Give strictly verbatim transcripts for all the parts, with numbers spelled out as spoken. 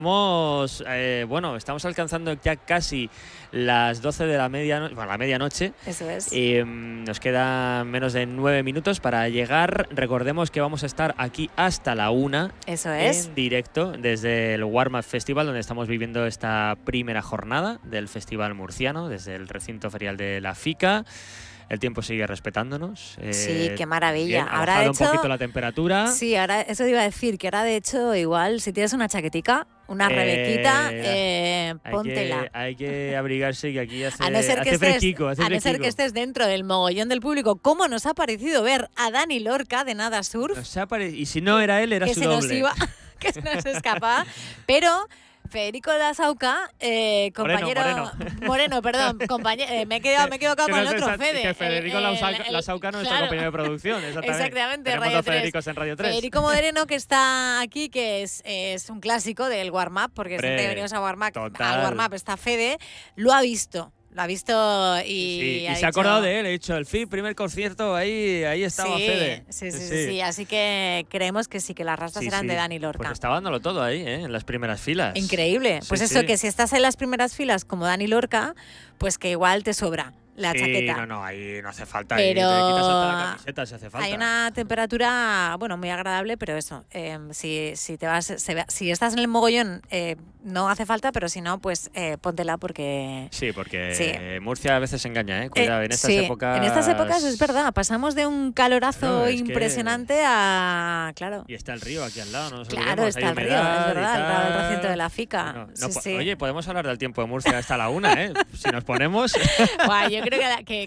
Estamos, eh, bueno, estamos alcanzando ya casi las doce de la medianoche, bueno, la medianoche. Eso es. Eh, nos quedan menos de nueve minutos para llegar. Recordemos que vamos a estar aquí hasta la una. Eso es. En directo desde el Warm Up Festival, donde estamos viviendo esta primera jornada del Festival Murciano, desde el recinto ferial de la FICA. El tiempo sigue respetándonos. Eh, sí, qué maravilla. Bien, ha ahora bajado de hecho, un poquito la temperatura. Sí, ahora eso iba a decir, que ahora de hecho igual si tienes una chaquetica, una eh, rebequita, eh, hay póntela. Que, hay que abrigarse, que aquí hace, a no ser, hace que, estés, fresquico, hace a no ser fresquico. que estés dentro del mogollón del público. ¿Cómo nos ha parecido ver a Dani Lorca de Nada Surf? Nos ha pare... Y si no era él, era que su se doble. Nos iba, que se nos escapaba. Pero Federico Lasauca, eh, compañero... Moreno, Moreno. Moreno, perdón, compañero, eh, me he quedado, me he quedado con el otro esa, Fede. Que Federico el, Lasauca, el, Lasauca, nuestro claro. compañero de producción. Exactamente, exactamente Tenemos Radio dos tres. Federicos en Radio tres. Federico Moreno, que está aquí, que es, es un clásico del Warm Up, porque Hombre, siempre que venimos a Warm Up, total. al Warm Up está Fede, lo ha visto. Lo ha visto y, sí, ha y se dicho... ha acordado de él. He dicho, el F I, primer concierto, ahí, ahí estaba sí, Fede. Sí sí, sí, sí, sí. Así que creemos que sí, que las rastas sí, eran sí. de Dani Lorca. Pues estaba dándolo todo ahí, ¿eh? En las primeras filas. Increíble. Sí, pues sí. eso, que si estás en las primeras filas como Dani Lorca, pues que igual te sobra la sí, chaqueta. no, no, ahí no hace falta. Pero Ahí te quitas hasta la camiseta si hace falta. Hay una temperatura, bueno, muy agradable, pero eso, eh, si, si te vas, se, si estás en el mogollón, eh, no hace falta, pero si no, pues eh, póntela porque... Sí, porque sí. Murcia a veces engaña, ¿eh? Cuidado, eh, en estas sí, épocas... en estas épocas es verdad, pasamos de un calorazo no, impresionante que... a... Claro. Y está el río aquí al lado, no nos Claro, olvidemos, está el río, es verdad, al lado del recinto de la FICA. Bueno, no, sí, po sí. Oye, podemos hablar del tiempo de Murcia hasta la una, ¿eh? Si nos ponemos... Buah, yo creo que, que,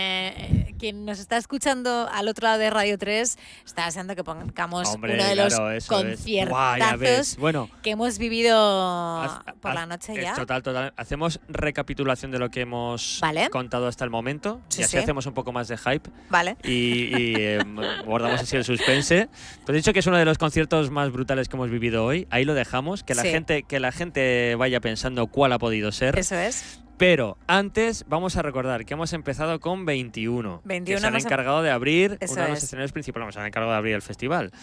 que quien nos está escuchando al otro lado de Radio tres está deseando que pongamos Hombre, uno de claro, los eso conciertazos es. Bueno, que hemos vivido haz, por haz, la noche ya. Total, total. Hacemos recapitulación de lo que hemos vale. contado hasta el momento sí, y así sí. hacemos un poco más de hype. Vale. Y, y eh, guardamos así el suspense. Pues he dicho que es uno de los conciertos más brutales que hemos vivido hoy. Ahí lo dejamos, que la, sí. gente, que la gente vaya pensando cuál ha podido ser. Eso es. Pero antes vamos a recordar que hemos empezado con veintiuno, veintiuno que se han encargado de abrir Eso uno de los es. escenarios principales, nos han encargado de abrir el festival.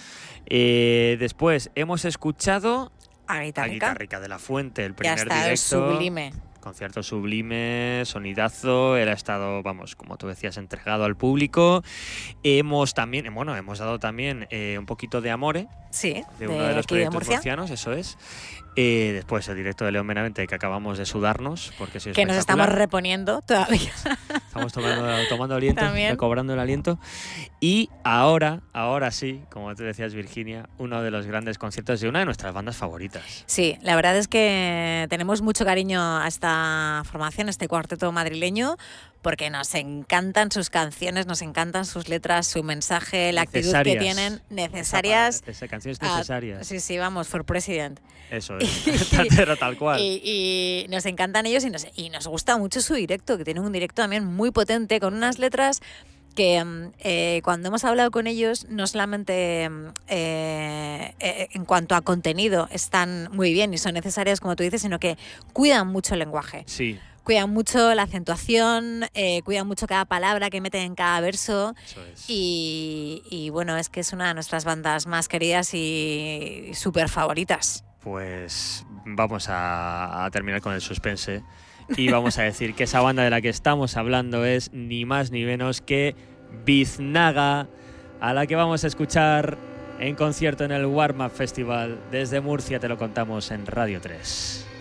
Eh, después hemos escuchado a Guitarrica. a Guitarrica de la Fuente, el primer ya está, directo. Sublime. Concierto sublime, sonidazo, él ha estado, vamos, como tú decías, entregado al público. Hemos también, bueno, hemos dado también eh, un poquito de Amore, sí, de, de uno de los aquí de proyectos Murcia. murcianos, eso es. Eh, después el directo de León Benavente, que acabamos de sudarnos, porque sí, que nos estamos reponiendo todavía. Estamos tomando, tomando aliento, También. recobrando el aliento. Y ahora, ahora sí, como tú decías, Virginia, uno de los grandes conciertos de una de nuestras bandas favoritas. Sí, la verdad es que tenemos mucho cariño a esta formación, a este cuarteto madrileño, porque nos encantan sus canciones, nos encantan sus letras, su mensaje, la actitud que tienen, necesarias. Esa canciones necesarias. Ah, sí, sí, vamos, for president. Eso es, pero tal cual. Y, y nos encantan ellos y nos, y nos gusta mucho su directo, que tienen un directo también muy potente, con unas letras que eh, cuando hemos hablado con ellos, no solamente eh, eh, en cuanto a contenido están muy bien y son necesarias, como tú dices, sino que cuidan mucho el lenguaje. Sí. Cuidan mucho la acentuación, eh, cuidan mucho cada palabra que meten en cada verso. Eso es. Y, y bueno, es que es una de nuestras bandas más queridas y súper favoritas. Pues vamos a, a terminar con el suspense y vamos a decir que esa banda de la que estamos hablando es ni más ni menos que Biznaga, a la que vamos a escuchar en concierto en el Warm Up Festival. Desde Murcia te lo contamos en Radio tres.